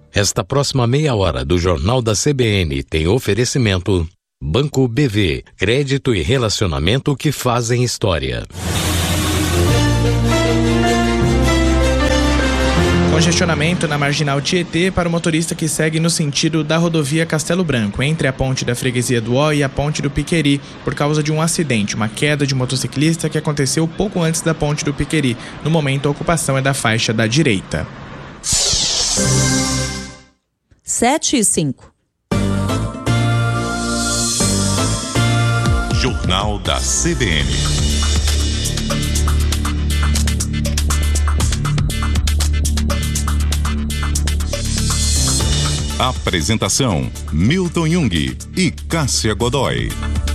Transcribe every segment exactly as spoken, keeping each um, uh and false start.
Esta próxima meia hora do Jornal da C B N tem oferecimento Banco B V, crédito e relacionamento que fazem história. Congestionamento na Marginal Tietê para o motorista que segue no sentido da rodovia Castelo Branco, entre a ponte da Freguesia do Ó e a ponte do Piqueri, por causa de um acidente, uma queda de motociclista que aconteceu pouco antes da ponte do Piqueri. No momento, a ocupação é da faixa da direita. sete e cinco. Jornal da C B N. Apresentação: Milton Jung e Cássia Godoy.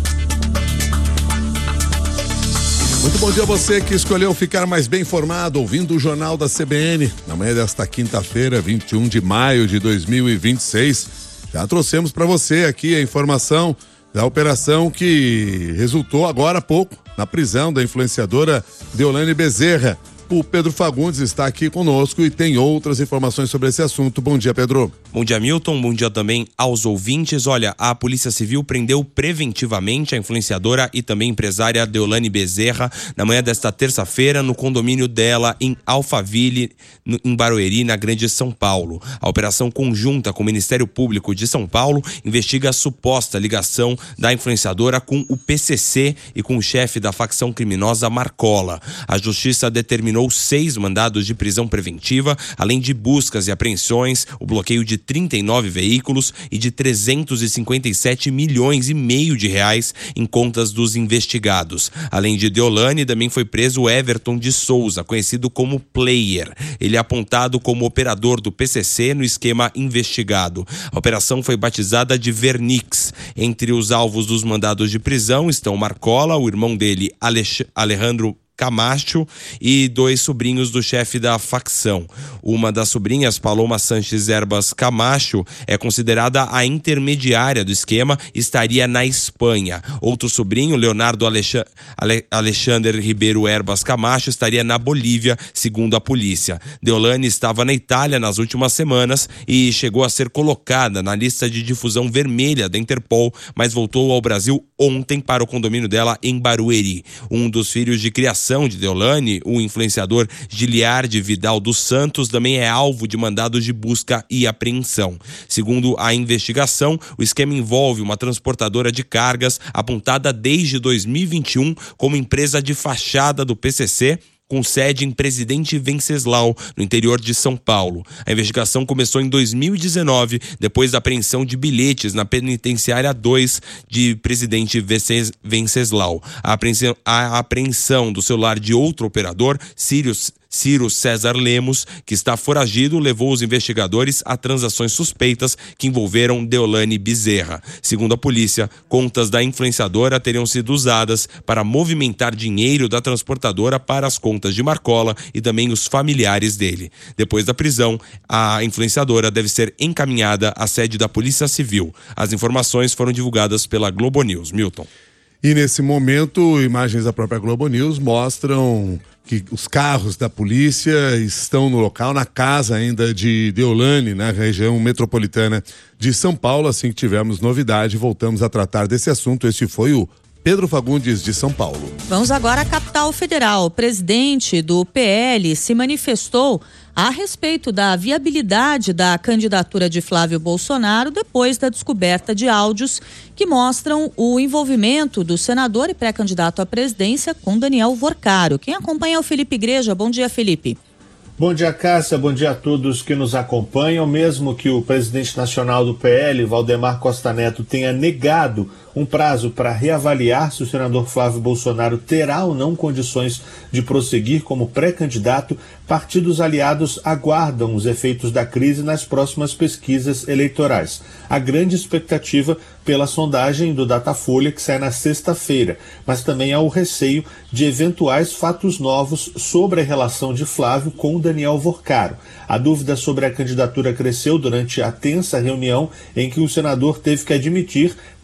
Muito bom dia a você que escolheu ficar mais bem informado ouvindo o Jornal da C B N. Na manhã desta quinta-feira, vinte e um de maio de dois mil e vinte e seis, já trouxemos para você aqui a informação da operação que resultou agora há pouco na prisão da influenciadora Deolane Bezerra. O Pedro Fagundes está aqui conosco e tem outras informações sobre esse assunto. Bom dia, Pedro. Bom dia, Milton. Bom dia também aos ouvintes. Olha, a Polícia Civil prendeu preventivamente a influenciadora e também empresária Deolane Bezerra na manhã desta terça-feira no condomínio dela em Alphaville, no, em Barueri, na Grande São Paulo. A operação conjunta com o Ministério Público de São Paulo investiga a suposta ligação da influenciadora com o P C C e com o chefe da facção criminosa Marcola. A Justiça determinou seis mandados de prisão preventiva, além de buscas e apreensões, o bloqueio de trinta e nove veículos e de trezentos e cinquenta e sete milhões e meio de reais em contas dos investigados. Além de Deolane, também foi preso Everton de Souza, conhecido como Player. Ele é apontado como operador do P C C no esquema investigado. A operação foi batizada de Vernix. Entre os alvos dos mandados de prisão estão Marcola, o irmão dele, Alex- Alejandro Camacho, e dois sobrinhos do chefe da facção. Uma das sobrinhas, Paloma Sanches Herbas Camacho, é considerada a intermediária do esquema e estaria na Espanha. Outro sobrinho, Leonardo Alex- Ale- Alexander Ribeiro Herbas Camacho, estaria na Bolívia, segundo a polícia. Deolane estava na Itália nas últimas semanas e chegou a ser colocada na lista de difusão vermelha da Interpol, mas voltou ao Brasil ontem para o condomínio dela em Barueri. Um dos filhos de criação de Deolane, o influenciador Giliardi Vidal dos Santos, também é alvo de mandados de busca e apreensão. Segundo a investigação, o esquema envolve uma transportadora de cargas apontada desde dois mil e vinte e um como empresa de fachada do P C C, com sede em Presidente Venceslau, no interior de São Paulo. A investigação começou em dois mil e dezenove, depois da apreensão de bilhetes na Penitenciária dois de Presidente Venceslau. A apreensão, a apreensão do celular de outro operador, Sirius Ciro César Lemos, que está foragido, levou os investigadores a transações suspeitas que envolveram Deolane Bezerra. Segundo a polícia, contas da influenciadora teriam sido usadas para movimentar dinheiro da transportadora para as contas de Marcola e também os familiares dele. Depois da prisão, a influenciadora deve ser encaminhada à sede da Polícia Civil. As informações foram divulgadas pela Globo News. Milton. E nesse momento, imagens da própria Globo News mostram que os carros da polícia estão no local, na casa ainda de Deolane, na região metropolitana de São Paulo. Assim que tivermos novidade, voltamos a tratar desse assunto. Este foi o Pedro Fagundes, de São Paulo. Vamos agora à capital federal. O presidente do P L se manifestou a respeito da viabilidade da candidatura de Flávio Bolsonaro depois da descoberta de áudios que mostram o envolvimento do senador e pré-candidato à presidência com Daniel Vorcaro. Quem acompanha é o Felipe Igreja. Bom dia, Felipe. Bom dia, Cássia. Bom dia a todos que nos acompanham. Mesmo que o presidente nacional do P L, Valdemar Costa Neto, tenha negado um prazo para reavaliar se o senador Flávio Bolsonaro terá ou não condições de prosseguir como pré-candidato, partidos aliados aguardam os efeitos da crise nas próximas pesquisas eleitorais. A grande expectativa pela sondagem do Datafolha, que sai na sexta-feira, mas também há o receio de eventuais fatos novos sobre a relação de Flávio com Daniel Vorcaro. A dúvida sobre a candidatura cresceu durante a tensa reunião em que o senador teve que admitir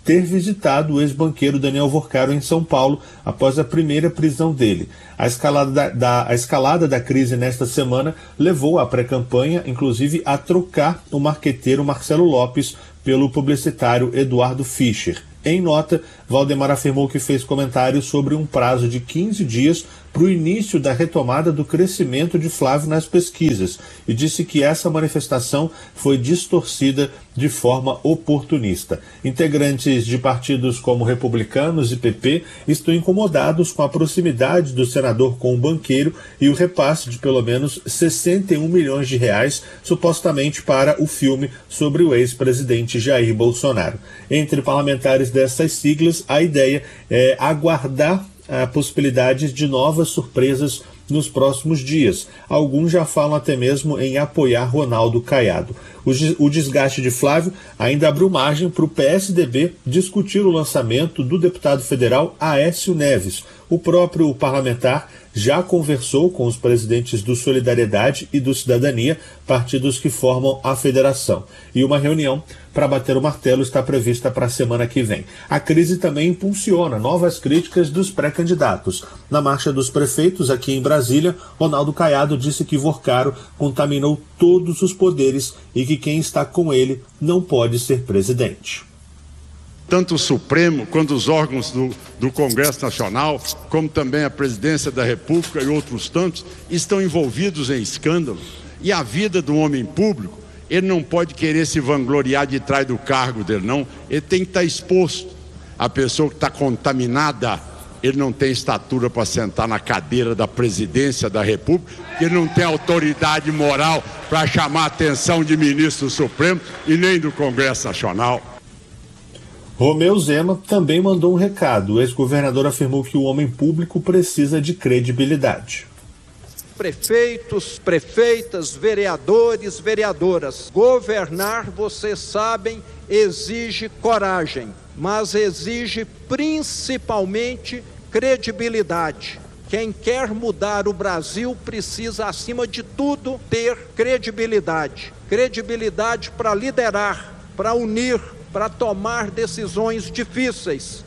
ter visitado o ex-banqueiro Daniel Vorcaro em São Paulo após a primeira prisão dele. A escalada da, da, a escalada da crise nesta semana levou a pré-campanha, inclusive, a trocar o marqueteiro Marcelo Lopes pelo publicitário Eduardo Fischer. Em nota, Valdemar afirmou que fez comentários sobre um prazo de quinze dias para o início da retomada do crescimento de Flávio nas pesquisas e disse que essa manifestação foi distorcida de forma oportunista. Integrantes de partidos como Republicanos e P P estão incomodados com a proximidade do senador com o banqueiro e o repasse de pelo menos sessenta e um milhões de reais, supostamente para o filme sobre o ex-presidente Jair Bolsonaro. Entre parlamentares dessas siglas, a ideia é aguardar a possibilidade de novas surpresas nos próximos dias. Alguns já falam até mesmo em apoiar Ronaldo Caiado. O desgaste de Flávio ainda abriu margem para o P S D B discutir o lançamento do deputado federal Aécio Neves. O próprio parlamentar já conversou com os presidentes do Solidariedade e do Cidadania, partidos que formam a federação. E uma reunião para bater o martelo está prevista para a semana que vem. A crise também impulsiona novas críticas dos pré-candidatos. Na marcha dos prefeitos aqui em Brasília, Ronaldo Caiado disse que Vorcaro contaminou todos os poderes e que quem está com ele não pode ser presidente. Tanto o Supremo quanto os órgãos do, do Congresso Nacional, como também a Presidência da República e outros tantos, estão envolvidos em escândalo. E a vida do homem público, ele não pode querer se vangloriar de trás do cargo dele, não. Ele tem que estar exposto. A pessoa que está contaminada, ele não tem estatura para sentar na cadeira da Presidência da República, ele não tem autoridade moral para chamar a atenção de ministro do Supremo e nem do Congresso Nacional. Romeu Zema também mandou um recado. O ex-governador afirmou que o homem público precisa de credibilidade. Prefeitos, prefeitas, vereadores, vereadoras, governar, vocês sabem, exige coragem, mas exige principalmente credibilidade. Quem quer mudar o Brasil precisa, acima de tudo, ter credibilidade. Credibilidade para liderar, para unir, para tomar decisões difíceis.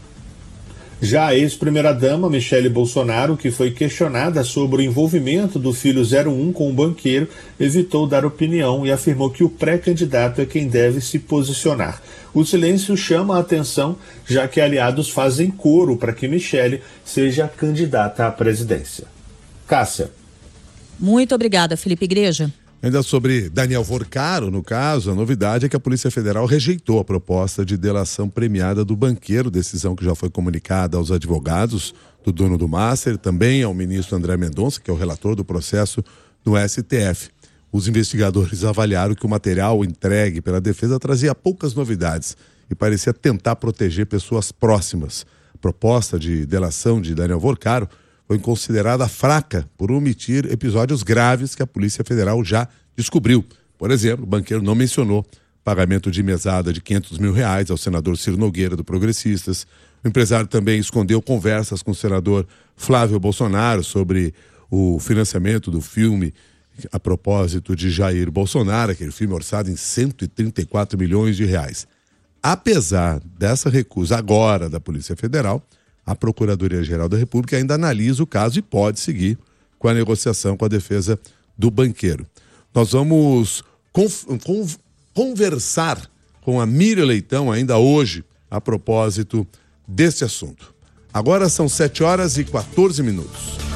Já a ex-primeira-dama Michele Bolsonaro, que foi questionada sobre o envolvimento do filho zero um com o banqueiro, evitou dar opinião e afirmou que o pré-candidato é quem deve se posicionar. O silêncio chama a atenção, já que aliados fazem coro para que Michele seja candidata à presidência. Cássia. Muito obrigada, Felipe Igreja. Ainda sobre Daniel Vorcaro, no caso, a novidade é que a Polícia Federal rejeitou a proposta de delação premiada do banqueiro, decisão que já foi comunicada aos advogados do dono do Master, também ao ministro André Mendonça, que é o relator do processo no S T F. Os investigadores avaliaram que o material entregue pela defesa trazia poucas novidades e parecia tentar proteger pessoas próximas. A proposta de delação de Daniel Vorcaro foi considerada fraca por omitir episódios graves que a Polícia Federal já descobriu. Por exemplo, o banqueiro não mencionou pagamento de mesada de quinhentos mil reais ao senador Ciro Nogueira, do Progressistas. O empresário também escondeu conversas com o senador Flávio Bolsonaro sobre o financiamento do filme a propósito de Jair Bolsonaro, aquele filme orçado em cento e trinta e quatro milhões de reais. Apesar dessa recusa agora da Polícia Federal, a Procuradoria-Geral da República ainda analisa o caso e pode seguir com a negociação com a defesa do banqueiro. Nós vamos conf- conf- conversar com a Miriam Leitão ainda hoje a propósito desse assunto. Agora são sete horas e quatorze minutos.